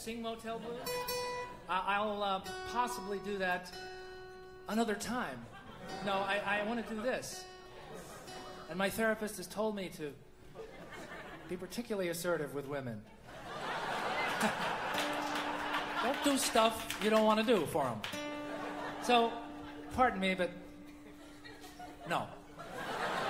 sing Motel Blues? I'll possibly do that another time. No, I want to do this. And my therapist has told me to be particularly assertive with women. Don't do stuff you don't want to do for them. So, pardon me, but no.